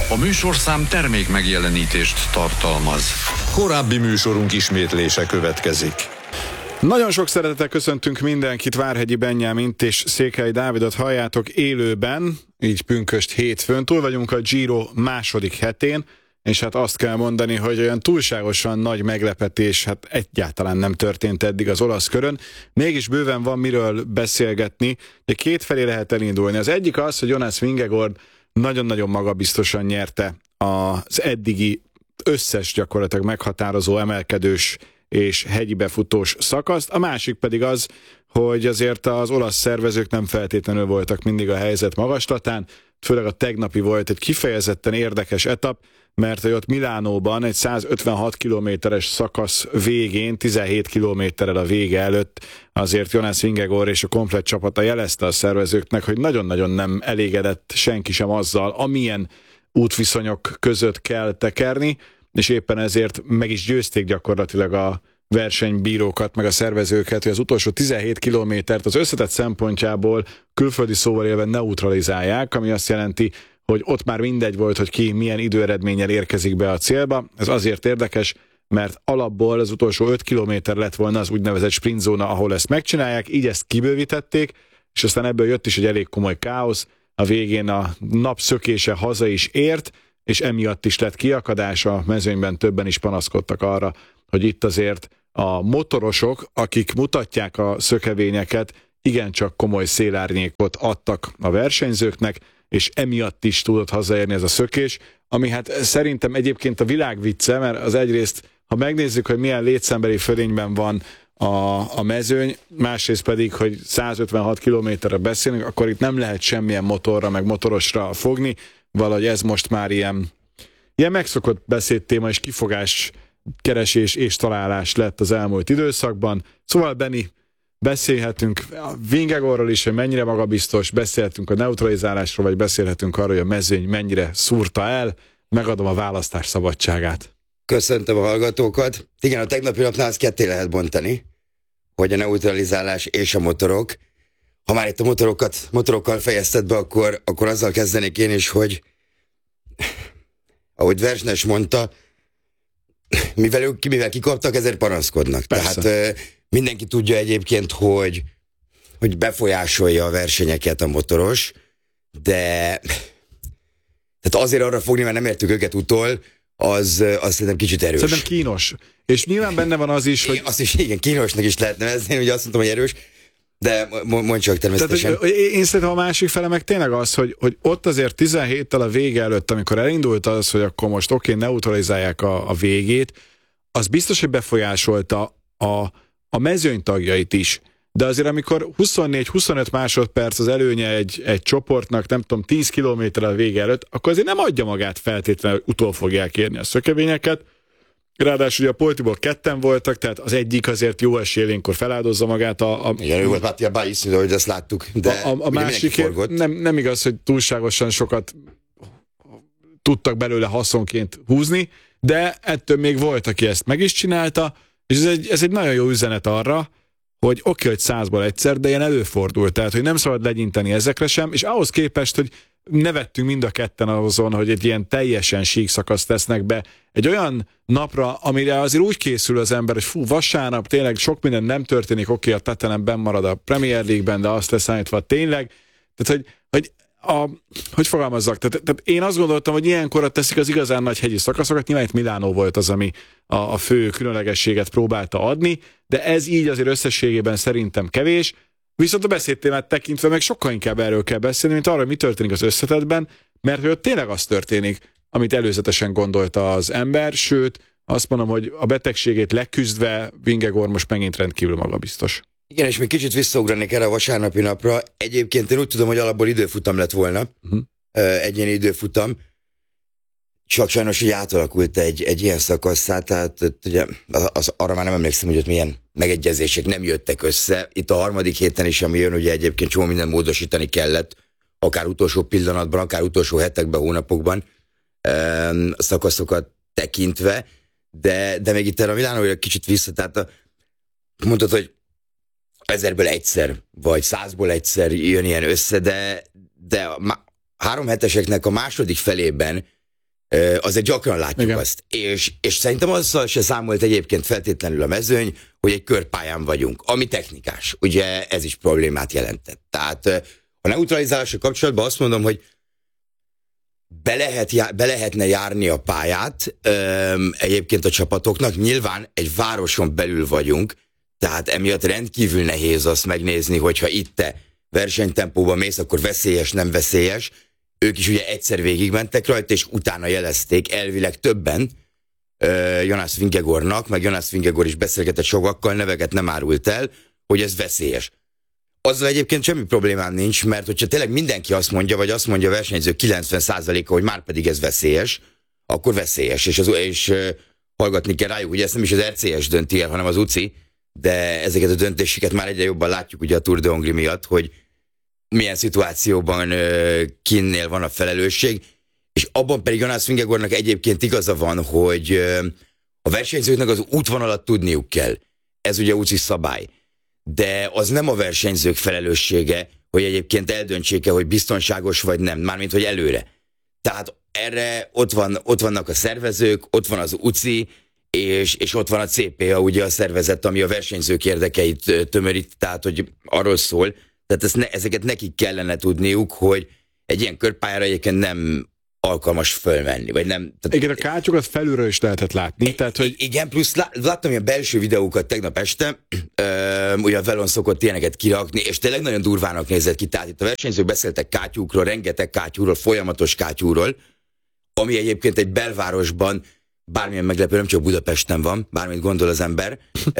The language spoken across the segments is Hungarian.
A műsorszám termék megjelenítést tartalmaz. Korábbi műsorunk ismétlése következik. Nagyon sok szeretettel köszöntünk mindenkit, Várhegyi Benyámint és Székely Dávidot halljátok élőben, így pünkösd hétfőn. Túl vagyunk a Giro második hetén, és hát azt kell mondani, hogy olyan túlságosan nagy meglepetés hát egyáltalán nem történt eddig az olasz körön. Mégis bőven van miről beszélgetni, de kétfelé lehet elindulni. Az egyik az, hogy Jonas Vingegaard nagyon-nagyon magabiztosan nyerte az eddigi összes gyakorlatilag meghatározó emelkedős és hegyi befutós szakaszt. A másik pedig az, hogy azért az olasz szervezők nem feltétlenül voltak mindig a helyzet magaslatán, főleg a tegnapi volt egy kifejezetten érdekes etap, mert ott Milánóban egy 156 kilométeres szakasz végén, 17 kilométerrel a vége előtt azért Jonas Vingegaard és a komplett csapata jelezte a szervezőknek, hogy nagyon-nagyon nem elégedett senki sem azzal, amilyen útviszonyok között kell tekerni, és éppen ezért meg is győzték gyakorlatilag a versenybírókat, meg a szervezőket, hogy az utolsó 17 kilométert az összetett szempontjából külföldi szóval élve neutralizálják, ami azt jelenti, hogy ott már mindegy volt, hogy ki milyen időeredménnyel érkezik be a célba. Ez azért érdekes, mert alapból az utolsó 5 kilométer lett volna az úgynevezett sprintzóna, ahol ezt megcsinálják, így ezt kibővítették, és aztán ebből jött is egy elég komoly káosz. A végén a nap szökése haza is ért, és emiatt is lett kiakadás, a mezőnyben többen is panaszkodtak arra, hogy itt azért a motorosok, akik mutatják a szökevényeket, igencsak komoly szélárnyékot adtak a versenyzőknek, és emiatt is tudott hazaérni ez a szökés, ami hát szerintem egyébként a világ vicce, mert az egyrészt, ha megnézzük, hogy milyen létszámbeli fölényben van a mezőny, másrészt pedig, hogy 156 kilométerre beszélünk, akkor itt nem lehet semmilyen motorra, meg motorosra fogni, valahogy ez most már ilyen megszokott beszédtéma és kifogás keresés és találás lett az elmúlt időszakban. Szóval Benni, beszélhetünk a Vingegaardról is, hogy mennyire magabiztos, beszélhetünk a neutralizálásról, vagy beszélhetünk arról, hogy a mezőny mennyire szúrta el. Megadom a választás szabadságát. Köszöntöm a hallgatókat. Igen, a tegnapi napnál azt ketté lehet bontani, hogy a neutralizálás és a motorok. Ha már itt a motorokkal fejezted be, akkor azzal kezdenék én is, hogy ahogy Versnes mondta, mivel kikaptak, ezért panaszkodnak. Persze. Tehát mindenki tudja egyébként, hogy befolyásolja a versenyeket a motoros, de tehát azért arra fogni, mert nem értük őket utol, az szerintem kicsit erős. Szerintem kínos. És nyilván benne van az is, hogy... Azt is igen, kínosnak is lehet nevezni, hogy azt mondtam, hogy erős, de mondj csak természetesen. Tehát, én szerintem a másik fele meg tényleg az, hogy ott azért 17-tel a vége előtt, amikor elindult az, hogy akkor most neutralizálják a végét, az biztos, hogy befolyásolta a mezőny tagjait is. De azért amikor 24-25 másodperc az előnye egy csoportnak, nem tudom, 10 kilométerrel a vége előtt, akkor azért nem adja magát feltétlenül, hogy utol fogják érni a szökevényeket. Ráadásul ugye a Poltiból ketten voltak, tehát az egyik azért jó esélyelénkor feláldozza magát igen, ő volt Mattia Baisz, hogy ezt láttuk, de a másik nem igaz, hogy túlságosan sokat tudtak belőle haszonként húzni, de ettől még volt, aki ezt meg is csinálta, és ez egy nagyon jó üzenet arra, hogy oké, hogy 100-ból egyszer, de ilyen előfordul, tehát hogy nem szabad legyinteni ezekre sem, és ahhoz képest, hogy nevettünk mind a ketten azon, hogy egy ilyen teljesen sík szakaszt tesznek be egy olyan napra, amire azért úgy készül az ember, hogy fú, vasárnap tényleg sok minden nem történik, oké, a Tottenham benn marad a Premier League-ben, de azt leszámítva tényleg, tehát hogy fogalmazzak, tehát én azt gondoltam, hogy ilyenkorra teszik az igazán nagy hegyi szakaszokat, nyilván itt Milánó volt az, ami a fő különlegességet próbálta adni, de ez így azért összességében szerintem kevés, viszont a beszédtémát tekintve meg sokkal inkább erről kell beszélni, mint arra, hogy mi történik az összetettben, mert hogy ott tényleg az történik, amit előzetesen gondolta az ember, sőt, azt mondom, hogy a betegségét leküzdve Vingegaard most megint rendkívül magabiztos. Igen, és még kicsit visszaugranék erre a vasárnapi napra. Egyébként én úgy tudom, hogy alapból időfutam lett volna, egyéni időfutam, csak sajnos így átalakult egy ilyen szakasszá, tehát ugye, arra már nem emlékszem, hogy ott milyen megegyezések nem jöttek össze. Itt a harmadik héten is, ami jön, ugye egyébként csomó minden módosítani kellett, akár utolsó pillanatban, akár utolsó hetekben, hónapokban szakaszokat tekintve, de még itt erre a Milánóra kicsit vissza, tehát mondtad, hogy 1000-ből egyszer, vagy 100-ból egyszer jön ilyen össze, de a 3 heteseknek a második felében azért gyakran látjuk Igen. azt. És szerintem azzal se számolt egyébként feltétlenül a mezőny, hogy egy körpályán vagyunk, ami technikás. Ugye ez is problémát jelentett. Tehát a neutralizálásra kapcsolatban azt mondom, hogy be lehetne járni a pályát egyébként a csapatoknak. Nyilván egy városon belül vagyunk, tehát emiatt rendkívül nehéz azt megnézni, hogyha itt te versenytempóban mész, akkor veszélyes, nem veszélyes. Ők is ugye egyszer végigmentek rajta, és utána jelezték elvileg többen Jonas Vingegaardnak, meg Jonas Vingegaard is beszélgetett sokakkal, neveket nem árult el, hogy ez veszélyes. Azzal egyébként semmi problémám nincs, mert hogyha tényleg mindenki azt mondja, vagy azt mondja a versenyző 90%-a, hogy már pedig ez veszélyes, akkor veszélyes, és hallgatni kell rájuk. Ugye ezt nem is az RCS dönti el, hanem az UCI, de ezeket a döntéseket már egyre jobban látjuk ugye a Tour de Hongrie miatt, hogy milyen szituációban kinnél van a felelősség, és abban pedig Jonas Vingegaardnak egyébként igaza van, hogy a versenyzőknek az útvonalat tudniuk kell. Ez ugye UCI szabály. De az nem a versenyzők felelőssége, hogy egyébként eldöntsék-e, hogy biztonságos vagy nem, mármint hogy előre. Tehát erre ott vannak a szervezők, ott van az UCI, és ott van a CPA, ugye a szervezet, ami a versenyzők érdekeit tömörít, tehát hogy arról szól, tehát ezeket nekik kellene tudniuk, hogy egy ilyen körpályára egyébként nem alkalmas fölmenni, vagy nem. Tehát, igen, a kátyukat felülről is lehetett látni. Tehát, hogy... Igen, plusz láttam ilyen belső videókat tegnap este, ugye a Velon szokott ilyeneket kirakni, és tényleg nagyon durvának nézett ki. Tehát itt a versenyzők beszéltek kátyúkról, rengeteg kátyúról, folyamatos kátyúról, ami egyébként egy belvárosban bármilyen meglepő, nem csak Budapesten van, bármit gondol az ember,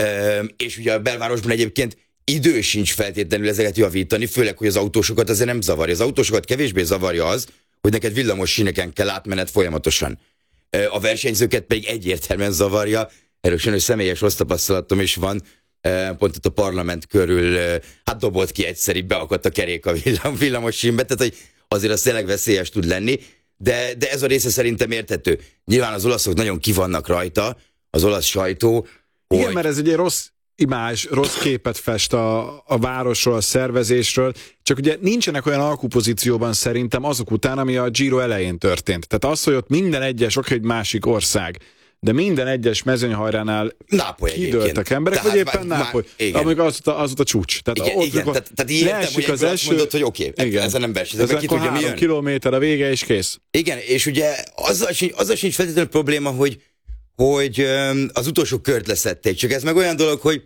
és ugye a belvárosban egyébként idő sincs feltétlenül ezeket javítani, főleg, hogy az autósokat azért nem zavarja. Az autósokat kevésbé zavarja az, hogy neked villamos síneken kell átmened folyamatosan. A versenyzőket pedig egyértelműen zavarja. Erről sajnos személyes rossz tapasztalatom is van. Pont ott a parlament körül hát dobott ki egyszer, beakadt a kerék a villamos sínbe, tehát hogy azért az tényleg veszélyes tud lenni, de ez a része szerintem érthető. Nyilván az olaszok nagyon kivannak rajta, az olasz sajtó. Igen, hogy... mert ez egy rossz imázs, rossz képet fest a városról, a szervezésről, csak ugye nincsenek olyan alkupozícióban szerintem azok után, ami a Giro elején történt. Tehát az, hogy ott minden egyes, oké, egy másik ország, de minden egyes mezőnyhajránál kidőltek emberek, vagy éppen Nápoly, amikor az volt a csúcs. Tehát igen, ott tehát értem, hogy az azt mondod, hogy oké, ezen nem versenyzek, ki tudja, 3 kilométer a vége, és kész. Igen, és ugye azzal sincs feltétlenül probléma, hogy az utolsó kört leszették, csak ez meg olyan dolog, hogy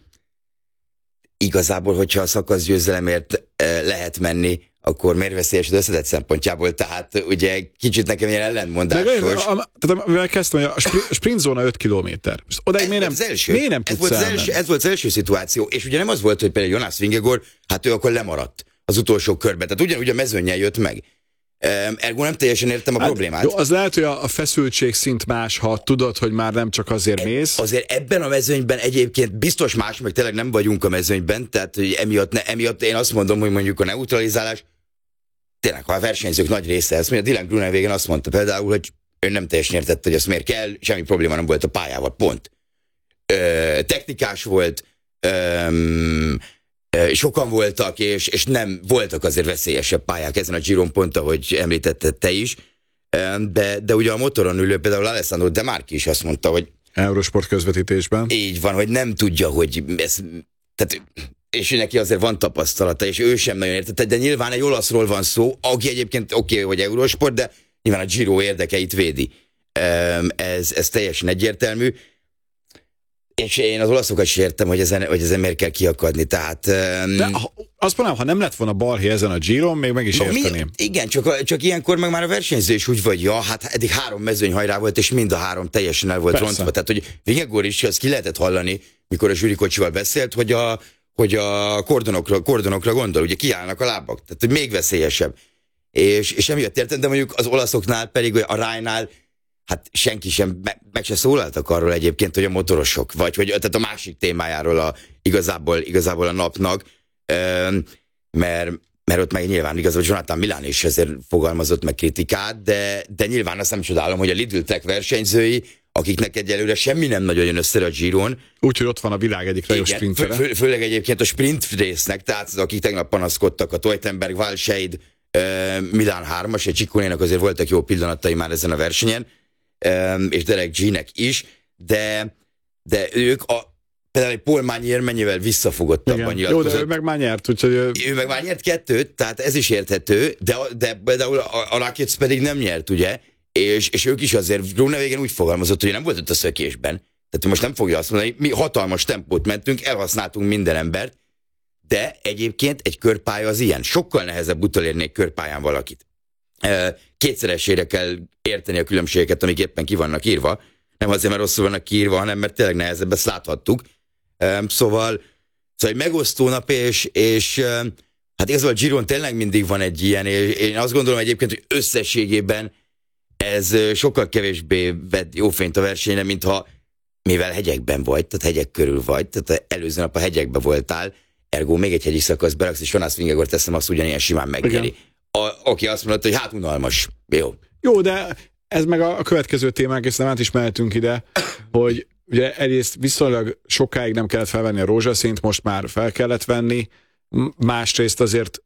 igazából, hogyha a szakaszgyőzelemért lehet menni, akkor miért veszélyes az összetett szempontjából, tehát ugye kicsit nekem ilyen ellentmondásos. Tehát mivel kezdtem, hogy a sprintzóna 5 kilométer. Odáig miért nem tudsz elmenni? Ez volt az első szituáció, és ugye nem az volt, hogy például Jonas Vingegaard, hát ő akkor lemaradt az utolsó körben, tehát ugyanúgy a mezőnnyel jött meg. Ergo nem teljesen értem a problémát. Jó, az lehet, hogy a feszültség szint más, ha tudod, hogy már nem csak azért mész. Azért ebben a mezőnyben egyébként biztos más, meg tényleg nem vagyunk a mezőnyben, tehát hogy emiatt én azt mondom, hogy mondjuk a neutralizálás, tényleg, ha a versenyzők nagy része ezt mondja, Dylan Gruner végén azt mondta például, hogy ő nem teljesen értette, hogy ezt miért kell, semmi probléma nem volt a pályával, pont. Technikás volt, sokan voltak, és nem voltak azért veszélyesebb pályák ezen a Giron, pont ahogy említetted te is, de ugye a motoron ülő például Alessandro De Marchi is azt mondta, hogy Eurosport közvetítésben. Így van, hogy nem tudja, hogy ez, tehát, és neki azért van tapasztalata, és ő sem nagyon értette, de nyilván egy olaszról van szó, aki egyébként oké, hogy Eurosport, de nyilván a Giro érdekeit védi. Ez teljesen egyértelmű. És én az olaszokat is értem, hogy ezen miért kell kiakadni, tehát... De azt mondanám, ha nem lett volna balhé ezen a Giron, még meg is érteném. Igen, csak ilyenkor meg már a versenyző is úgy vagy, ja, hát eddig 3 mezőnyhajrá volt, és mind a 3 teljesen el volt rontva. Tehát, hogy Vingegaard is, azt ki lehetett hallani, mikor a zsűrikocsival beszélt, hogy a kordonokra gondol, ugye kiállnak a lábak, tehát hogy még veszélyesebb. És emiatt értem, de mondjuk az olaszoknál pedig, a Rynál, hát senki sem, meg se szólaltak arról egyébként, hogy a motorosok, vagy hogy tehát a másik témájáról igazából a napnak, mert ott meg nyilván igazából Jonathan Milán is ezért fogalmazott meg kritikát, de nyilván azt nem csodálom, hogy a Lidl Tech versenyzői, akiknek egyelőre semmi nem nagyon jön össze a Giron. Úgyhogy ott van a világ egyik legjobb sprintere. Főleg egyébként a sprint résznek, tehát akik tegnap panaszkodtak, a Teutenberg, Walscheid, Milán 3-as, egy Csikkonénak azért voltak jó pillanatai már ezen a versenyen, és Derek G-nek is, de ők például egy Paul Magnier mennyivel visszafogottabban nyilatkozott. Jó, de ő meg már nyert, úgyhogy... Ő meg már nyert 2, tehát ez is érthető, de például a Rockets pedig nem nyert, ugye? És ők is azért, Groenewegen úgy fogalmazott, hogy nem volt ott a szökésben. Tehát most nem fogja azt mondani, mi hatalmas tempót mentünk, elhasználtunk minden embert, de egyébként egy körpálya az ilyen. Sokkal nehezebb utolérni egy körpályán valakit. Kétszeresére kell érteni a különbségeket, amik éppen ki vannak írva. Nem azért, mert rosszul vannak kiírva, hanem mert tényleg nehezebb, ezt láthattuk. Szóval egy megosztó nap, és hát igazából a Giron tényleg mindig van egy ilyen, és én azt gondolom egyébként, hogy összességében ez sokkal kevésbé vett jó fényt a versenyre, mintha mivel hegyekben vagy, tehát hegyek körül vagy, tehát előző nap a hegyekben voltál, ergo még egy hegyi szakasz beraksz, és Jonas Vingegaard teszem azt ugyanilyen simán megnyeri. Aki azt mondta, hogy hát unalmas. Jó, de ez meg a következő témánk, és nem át is mehetünk ide, hogy ugye egyrészt viszonylag sokáig nem kellett felvenni a rózsaszínt, most már fel kellett venni, másrészt azért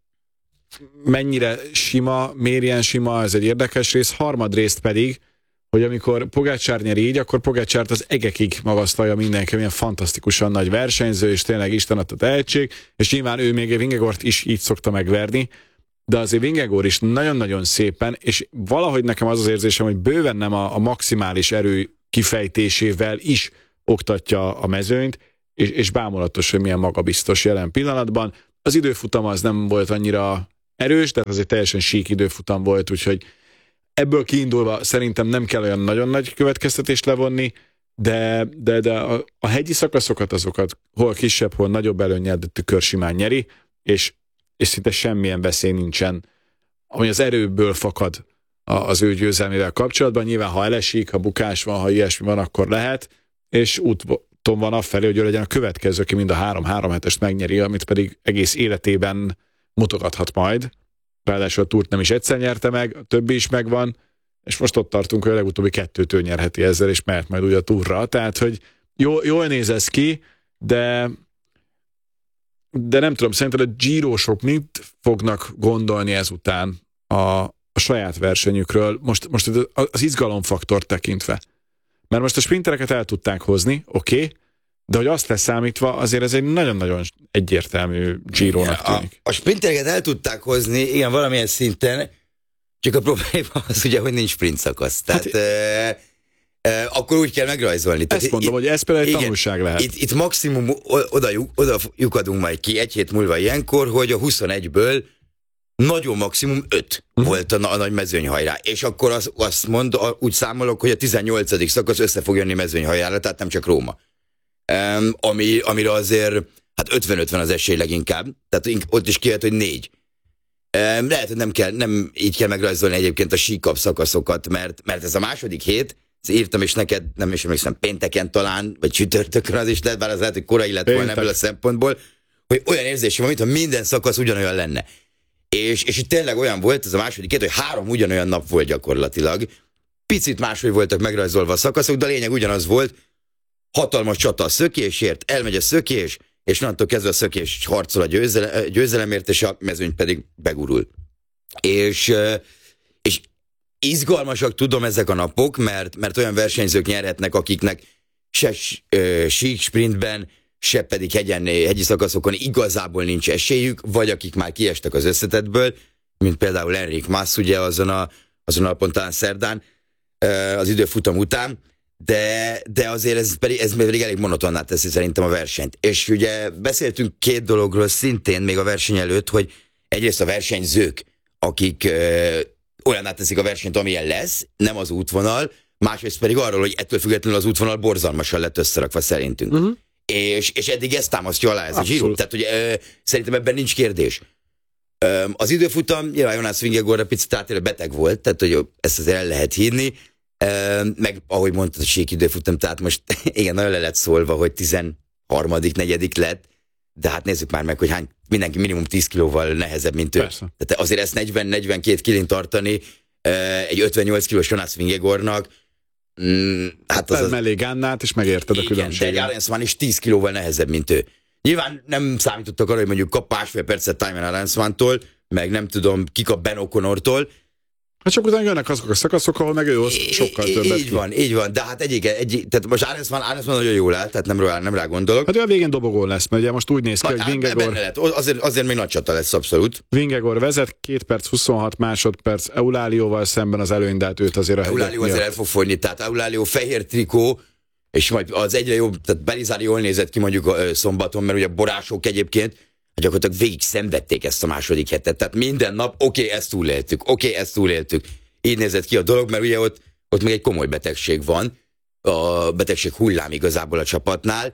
mennyire sima, mérjen sima, ez egy érdekes rész, harmadrészt pedig, hogy amikor Pogačar nyer így, akkor Pogačart az egekig magasztalja mindenki, milyen fantasztikusan nagy versenyző, és tényleg Isten adta tehetség, és nyilván ő még Vingegaard is így szokta megverni, de azért Vingegaard is nagyon-nagyon szépen, és valahogy nekem az érzésem, hogy bőven nem a maximális erő kifejtésével is oktatja a mezőnyt, és bámulatos, hogy milyen magabiztos jelen pillanatban. Az időfutam az nem volt annyira erős, tehát az egy teljesen sík időfutam volt, úgyhogy ebből kiindulva szerintem nem kell olyan nagyon nagy következtetést levonni, de a hegyi szakaszokat, azokat hol kisebb, hol nagyobb előnnyel, de tükör simán nyeri, és szinte semmilyen veszély nincsen, ami az erőből fakad az ő győzelmével kapcsolatban. Nyilván, ha elesik, ha bukás van, ha ilyesmi van, akkor lehet, és úton van afelé, hogy ő legyen a következő, aki mind a 3 hetest megnyeri, amit pedig egész életében mutogathat majd. Ráadásul a túrt nem is egyszer nyerte meg, a többi is megvan, és most ott tartunk, hogy a legutóbbi 2-től nyerheti ezzel, és mehet majd úgy a túrra. Tehát, hogy jól néz ez ki, de nem tudom, szerinted a Girosok mit fognak gondolni ezután a saját versenyükről, most az izgalomfaktor tekintve. Mert most a sprintereket el tudták hozni, oké, de hogy azt leszámítva, azért ez egy nagyon-nagyon egyértelmű Gironak tűnik. A sprintereket el tudták hozni, igen, valamilyen szinten, csak a probléma az ugye, hogy nincs sprint szakasz. Tehát akkor úgy kell megrajzolni. Ezt mondom, hogy ez például egy tanulság lehet. Itt maximum oda lyukadunk majd ki egy hét múlva ilyenkor, hogy a 21-ből nagyon maximum 5 volt a nagy mezőnyhajrá. És akkor úgy számolok, hogy a 18. szakasz össze fog jönni mezőnyhajrára, tehát nem csak Róma. Amire azért hát 50-50 az esély leginkább. Tehát ott is kijöhet, hogy 4. Lehet, hogy nem így kell megrajzolni egyébként a síkabb szakaszokat, mert ez a második hét, írtam, és neked nem is emlékszem, pénteken talán, vagy csütörtökön az is lett, bár az lehet, hogy korai lett volna ebből a szempontból, hogy olyan érzésem van, mintha minden szakasz ugyanolyan lenne. És itt tényleg olyan volt, ez a második hét, hogy 3 ugyanolyan nap volt gyakorlatilag. Picit máshogy voltak megrajzolva a szakaszok, de a lényeg ugyanaz volt, hatalmas csata a szökésért, elmegy a szökés, és onnantól kezdve a szökés harcol a győzelemért, és a mezőny pedig begurul. És izgalmasak tudom ezek a napok, mert olyan versenyzők nyerhetnek, akiknek se sík sprintben, se pedig hegyi szakaszokon igazából nincs esélyük, vagy akik már kiestek az összetettből, mint például Enric Mas, ugye azon a napon talán szerdán, az időfutam után, de azért ez pedig elég monotonná teszi szerintem a versenyt. És ugye beszéltünk 2 dologról szintén még a verseny előtt, hogy egyrészt a versenyzők, akik olyanná teszik a versenyt, amilyen lesz, nem az útvonal, másrészt pedig arról, hogy ettől függetlenül az útvonal borzalmasan lett összerakva szerintünk. És eddig ezt támasztja alá ez a Giro. Tehát, hogy szerintem ebben nincs kérdés. Az időfutam, nyilván Jonas Vingegaard picit átérő beteg volt, tehát, hogy ezt azért el lehet hinni, meg ahogy mondtad, a sík időfutam, tehát most igen, nagyon le lett szólva, hogy 13., 4. lett, de hát nézzük már meg, hogy mindenki minimum 10 kilóval nehezebb, mint ő. Persze. Tehát azért ezt 40-42 kilén tartani egy 58 kilós Jonas Vingegaardnak, hát az mellé Gannát, és megérted a különbséget. De egy Arensman is 10 kilóval nehezebb, mint ő. Nyilván nem számítottak arra, hogy mondjuk kap 1,5 percet Thymen Arensmantól, meg nem tudom, kikap Ben O'Connortól, Hát csak utána jönnek azok a szakaszok, ahol meg ő oszt sokkal többet. Így van, de hát tehát most Arensman nagyon jól áll, tehát nem rá gondolok. Hát ő a végén dobogón lesz, mert ugye most úgy néz ki, hogy Vingegaard... Azért még nagy csata lesz abszolút. Vingegaard vezet, 2 perc 26 másodperc Eulalia-val szemben az előny, de hát őt azért a Eulalia azért el fog fogyni, tehát Eulalia fehér trikó, és majd az egyre jobb, tehát Belisari jól nézett ki mondjuk szombaton, mert ugye a borások egyébként gyakorlatilag végig szenvedték ezt a második hetet. Tehát minden nap, ezt túléltük. Így nézett ki a dolog, mert ugye ott még egy komoly betegség van. A betegség hullám igazából a csapatnál.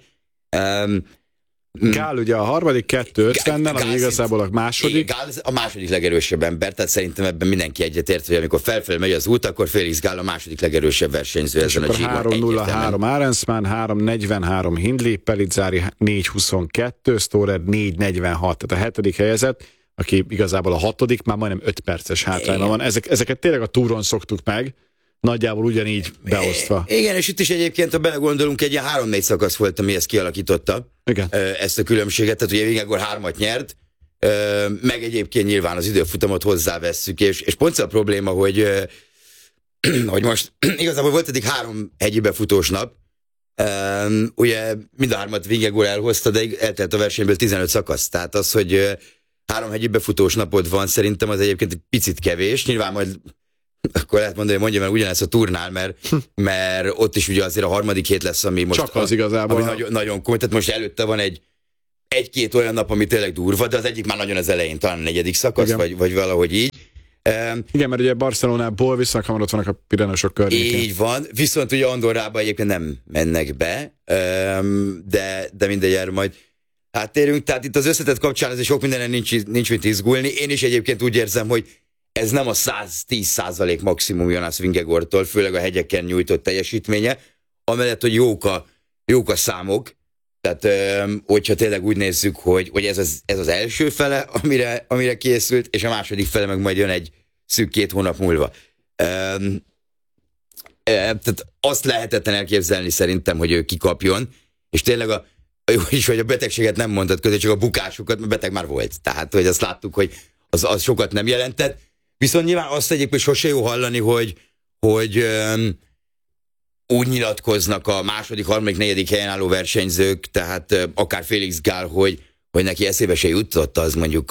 Gál ugye a harmadik 2.50-nel, ami igazából a második. Gál a második legerősebb ember, tehát szerintem ebben mindenki egyetért, hogy amikor felfelé megy az út, akkor Félix Gál a második legerősebb versenyző ezen a Giro-n. 3.03 Arensman, 3.43 Hindley, Pellizzari 4.22, Storer 4.46, tehát a hetedik helyezett, aki igazából a hatodik, már majdnem 5 perces hátrányban van. Ezeket tényleg a túron szoktuk meg, nagyjából ugyanígy beosztva. Igen, és itt is egyébként, ha belegondolunk, egy ilyen 3-4 szakasz volt, ami ezt kialakította. Igen. Ezt a különbséget, tehát ugye Vingegaard 3-at nyert, meg egyébként nyilván az időfutamot hozzávesszük, és pont a probléma, hogy most igazából volt eddig 3 hegyi befutós nap, ugye mind a 3-at Vingegaard elhozta, de eltelt a versenyből 15 szakasz, tehát az, hogy 3 hegyi befutós napod van, szerintem az egyébként egy picit kevés, nyilván majd akkor lehet mondani, hogy mondjam el ugyanezt a turnál, mert ott is ugye azért a harmadik hét lesz, ami most csak az igazából. Ami nagyon komoly, tehát most előtte van egy-két olyan nap, ami tényleg durva, de az egyik már nagyon az elején, talán a 4. szakasz, vagy valahogy így. Igen, mert ugye Barcelonából visszakamar vannak a Pirenosok környékén. Így van, viszont ugye Andorrába egyébként nem mennek be, de mindegy, erről majd áttérünk. Tehát itt az összetett kapcsán azért sok mindenen nincs mit izgulni. Én is egyébként úgy érzem, hogy ez nem a 110% maximum Jonas Vingegaardtól, főleg a hegyeken nyújtott teljesítménye, amellett, hogy jók a számok, tehát hogyha tényleg úgy nézzük, hogy ez az első fele, amire készült, és a második fele meg majd jön egy szűk 2 hónap múlva. Tehát azt lehetetlen elképzelni szerintem, hogy ő kikapjon, és tényleg jó is, hogy a betegséget nem mondtad közé, csak a bukásokat, mert beteg már volt. Tehát, hogy azt láttuk, hogy az sokat nem jelentett. Viszont nyilván azt egyébként sose jó hallani, hogy úgy nyilatkoznak a második, harmadik, negyedik helyen álló versenyzők, tehát akár Félix Gál, hogy neki eszébe se jutott az mondjuk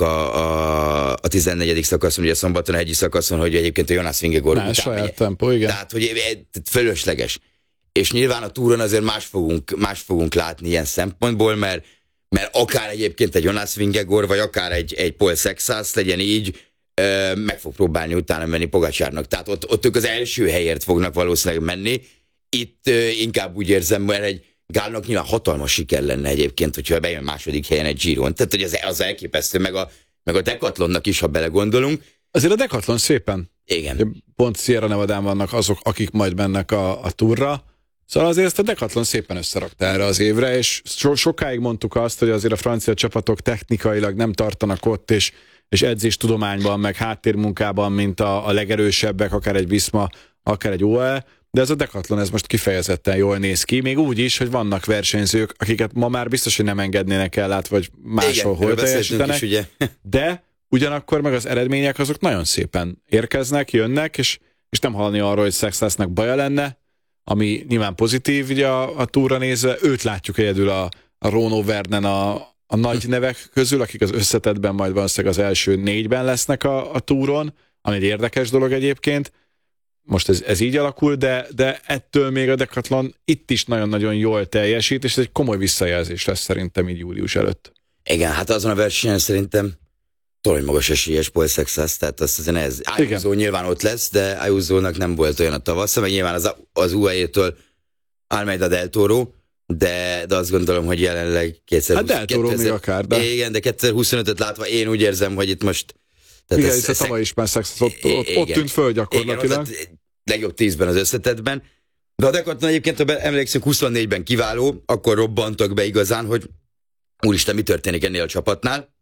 a 14. szakaszon, ugye szombaton a hegyi szakaszon, hogy egyébként a Jonas Vingegaard után saját tempó, igen. Tehát, hogy fölösleges. És nyilván a túron azért más fogunk látni ilyen szempontból, mert akár egyébként egy Jonas Vingegaard, vagy akár egy Paul Sexas legyen így, meg fog próbálni utána menni Pogačarnak. Tehát ott ők az első helyért fognak valószínűleg menni. Itt inkább úgy érzem, mert egy Gálnak nyilván hatalmas siker lenne egyébként, hogyha bejön második helyen egy Giron. Tehát, hogy az elképesztő, meg a Decathlonnak is, ha belegondolunk. Azért a Decathlon szépen. Igen. Pont Sierra Nevadán vannak azok, akik majd mennek a túrra. Szóval azért ezt a Decathlon szépen összerakta erre az évre, és sokáig mondtuk azt, hogy azért a francia csapatok technikailag nem tartanak ott, és edzéstudományban, meg háttérmunkában, mint a legerősebbek, akár egy Visma, akár egy UAE, de ez a Decathlon ez most kifejezetten jól néz ki, még úgy is, hogy vannak versenyzők, akiket ma már biztos, hogy nem engednének el át, vagy máshol hol teljesítenek, is, ugye? De ugyanakkor meg az eredmények azok nagyon szépen érkeznek, jönnek, és nem hallani arról, hogy Sextasnak baja lenne, ami nyilván pozitív ugye a túra nézve, őt látjuk egyedül a Rono Vernen a nagy nevek közül, akik az összetettben majd valószínűleg az első 4-ben lesznek a túron, ami egy érdekes dolog egyébként. Most ez így alakul, de ettől még a Decathlon itt is nagyon-nagyon jól teljesít, és ez egy komoly visszajelzés lesz szerintem így július előtt. Igen, hát azon a versenyen szerintem torony magas esélyes Paul Sexas, tehát azt azért ez. Ayuso nyilván ott lesz, de Ayuso-nak nem volt olyan a tavasz, meg nyilván az UAE-től Almeida del Toro, de azt gondolom, hogy jelenleg 2020... Hát Del Toro még akár, de... Igen, de 2025-öt látva én úgy érzem, hogy itt most... Tehát igen, ez tavaly is már Sexas ott tűnt föl gyakorlatilag. Igen, legjobb 10-ben az összetettben. De a Decathlon egyébként, ha emlékszünk, 24-ben kiváló, akkor robbantak be igazán, hogy úristen, mi történik ennél a csapatnál.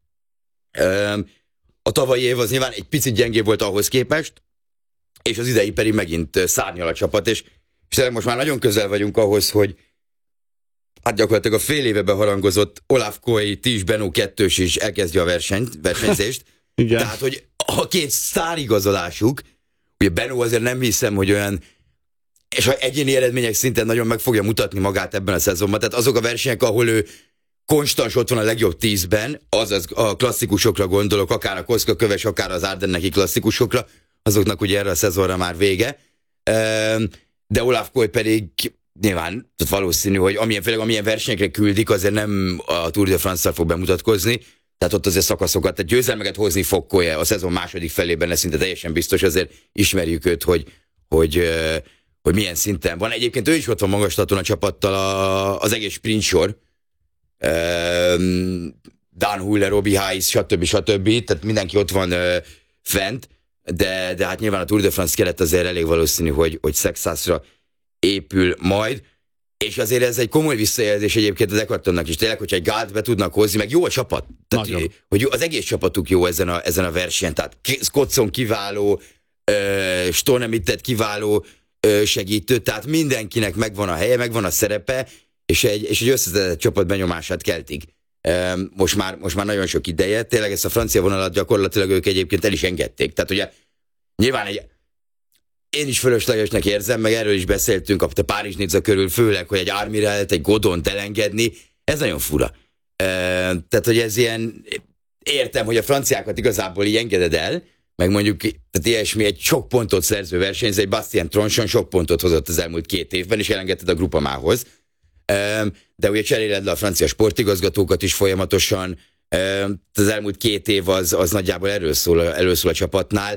A tavalyi év az nyilván egy picit gyengébb volt ahhoz képest, és az idei pedig megint szárnyal a csapat, és most már nagyon közel vagyunk ahhoz, hogy hát gyakorlatilag a fél éve beharangozott Olaf Koei, Tish Benoit 2-s is elkezdje a versenyzést. Igen. Tehát, hogy a két sztárigazolásuk, Ugye Benó azért nem hiszem, hogy olyan, és ha egyéni eredmények szinten nagyon meg fogja mutatni magát ebben a szezonban, tehát azok a versenyek, ahol ő konstans ott van a legjobb 10-ben, azaz a klasszikusokra gondolok, akár a Koszka köves, akár az Ardenneki klasszikusokra, azoknak ugye erre a szezonra már vége. De Olaf Koy pedig nyilván valószínű, hogy főleg amilyen versenyekre küldik, azért nem a Tour de France-szal fog bemutatkozni, tehát ott azért szakaszokat, tehát győzelmeket hozni fog Koy a szezon második felében, ez szinte teljesen biztos, azért ismerjük őt, hogy milyen szinten van. Egyébként ő is ott van magaslaton a csapattal az egész sprint sor, Dan Huller, Robbie Hayes, stb. Tehát mindenki ott van fent, de hát nyilván a Tour de France keret azért elég valószínű, hogy Szexászra épül majd, és azért ez egy komoly visszajelzés egyébként az Eckhartonnak is, tényleg, hogyha egy Gált be tudnak hozni, meg jó a csapat, tehát, hogy az egész csapatuk jó ezen a versenyen, tehát Scottson kiváló, Stonemittet kiváló segítő, tehát mindenkinek megvan a helye, megvan a szerepe, és egy összetett csapat benyomását keltik. Most már nagyon sok ideje, tényleg ezt a francia vonalat gyakorlatilag ők egyébként el is engedték. Tehát ugye nyilván én is fölöslegesnek érzem, meg erről is beszéltünk a Párizs-Nizza körül, főleg, hogy egy Armirelt, egy Godont elengedni, ez nagyon fura. Tehát, hogy ez ilyen, értem, hogy a franciákat igazából így engeded el, meg mondjuk, tehát ilyesmi, egy sok pontot szerző versenyző, egy Bastien Tronchon sok pontot hozott az elmúlt 2 évben, és elengedted a Gruppamához. De ugye cseréled le a francia sportigazgatókat is folyamatosan, az elmúlt 2 év az nagyjából erről szól a csapatnál,